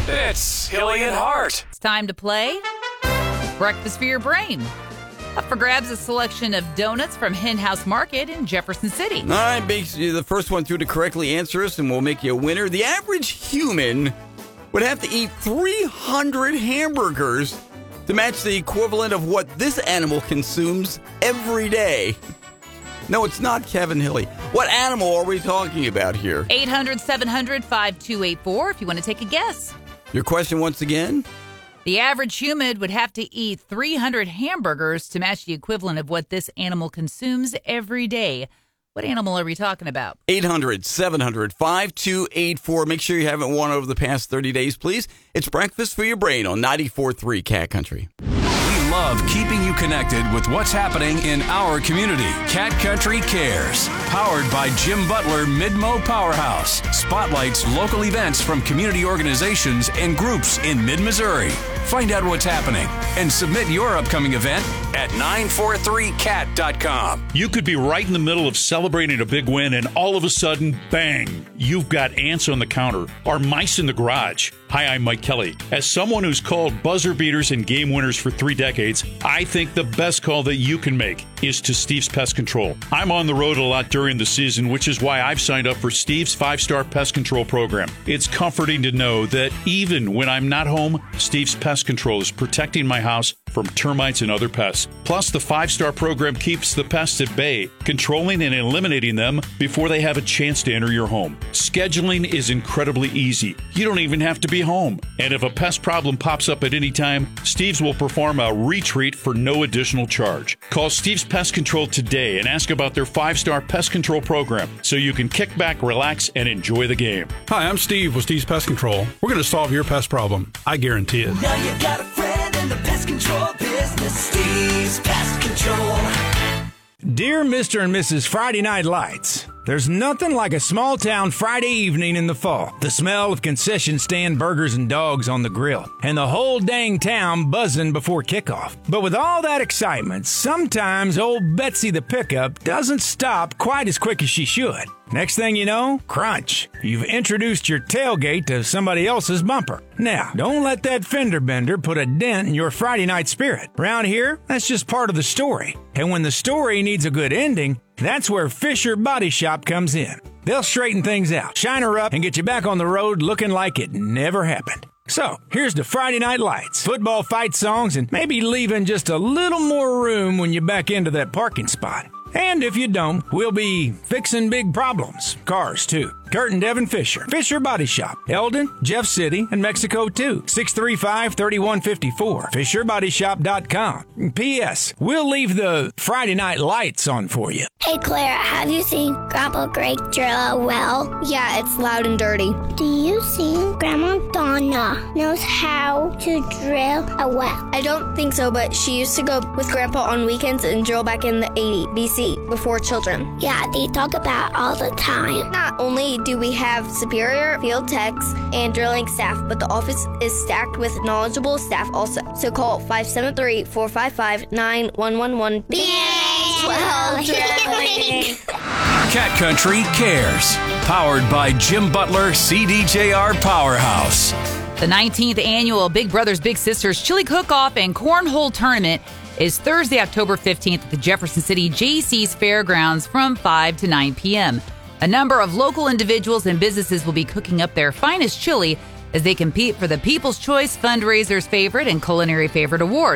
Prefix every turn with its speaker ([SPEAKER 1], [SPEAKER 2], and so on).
[SPEAKER 1] It's Hilly and Hart.
[SPEAKER 2] It's time to play Breakfast for Your Brain. Up for grabs a selection of donuts from Hen House Market in Jefferson City.
[SPEAKER 3] All right, the first one through to correctly answer us, and we'll make you a winner. The average human would have to eat 300 hamburgers to match the equivalent of what this animal consumes every day. No, it's not Kevin Hilly. What animal are we talking about here?
[SPEAKER 2] 800-700-5284 if you want to take a guess.
[SPEAKER 3] Your question once again?
[SPEAKER 2] The average human would have to eat 300 hamburgers to match the equivalent of what this animal consumes every day. What animal are we talking about?
[SPEAKER 3] 800-700-5284. Make sure you haven't won over the past 30 days, please. It's Breakfast for Your Brain on 94.3 Cat Country.
[SPEAKER 1] We love keeping you connected with what's happening in our community. Cat Country Cares. Powered by Jim Butler Mid-Mo Powerhouse. Spotlights local events from community organizations and groups in mid-Missouri. Find out what's happening and submit your upcoming event at 943cat.com.
[SPEAKER 4] You could be right in the middle of celebrating a big win and all of a sudden, bang, you've got ants on the counter or mice in the garage. Hi, I'm Mike Kelly. As someone who's called buzzer beaters and game winners for 3 decades, I think the best call that you can make is to Steve's Pest Control. I'm on the road a lot during the season, which is why I've signed up for Steve's 5-star Pest Control program. It's comforting to know that even when I'm not home, Steve's Pest Control is protecting my house from termites and other pests. Plus, the 5-star program keeps the pests at bay, controlling and eliminating them before they have a chance to enter your home. Scheduling is incredibly easy. You don't even have to be home. And if a pest problem pops up at any time, Steve's will perform a retreat for no additional charge. Call Steve's Pest Control today and ask about their 5-star pest control program so you can kick back, relax, and enjoy the game.
[SPEAKER 5] Hi, I'm Steve with Steve's Pest Control. We're going to solve your pest problem. I guarantee it.
[SPEAKER 6] Now you got a friend in the pest control business. Steve's Pest Control.
[SPEAKER 7] Dear Mr. and Mrs. Friday Night Lights, there's nothing like a small-town Friday evening in the fall. The smell of concession stand burgers and dogs on the grill, and the whole dang town buzzing before kickoff. But with all that excitement, sometimes old Betsy the pickup doesn't stop quite as quick as she should. Next thing you know, crunch. You've introduced your tailgate to somebody else's bumper. Now, don't let that fender bender put a dent in your Friday night spirit. Around here, that's just part of the story. And when the story needs a good ending, that's where Fisher Body Shop comes in. They'll straighten things out, shine her up, and get you back on the road looking like it never happened. So, here's to Friday Night Lights, football fight songs, and maybe leaving just a little more room when you back into that parking spot. And if you don't, we'll be fixing big problems. Cars, too. Kurt and Devin Fisher. Fisher Body Shop. Eldon, Jeff City, and Mexico, too. 635-3154. FisherBodyShop.com. P.S. We'll leave the Friday Night Lights on for you.
[SPEAKER 8] Hey, Claire, have you seen Grandpa Greg drill a well?
[SPEAKER 9] Yeah, it's loud and dirty.
[SPEAKER 8] Do you think Grandma Donna knows how to drill a well?
[SPEAKER 9] I don't think so, but she used to go with Grandpa on weekends and drill back in the 80s BC, before children.
[SPEAKER 8] Yeah, they talk about it all the time.
[SPEAKER 9] Not only do we have superior field techs and drilling staff, but the office is stacked with knowledgeable staff also. So call 573-455-9111.
[SPEAKER 8] Well drilling.
[SPEAKER 1] Cat Country Cares. Powered by Jim Butler CDJR Powerhouse.
[SPEAKER 2] The 19th annual Big Brothers Big Sisters Chili Cook-Off and Cornhole Tournament is Thursday, October 15th at the Jefferson City Jaycees Fairgrounds from 5 to 9 p.m. A number of local individuals and businesses will be cooking up their finest chili as they compete for the People's Choice Fundraiser's Favorite and Culinary Favorite Awards.